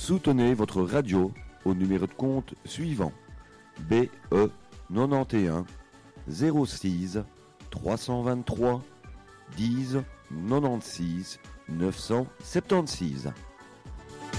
Soutenez votre radio au numéro de compte suivant: BE 91 06 323 10 96 976.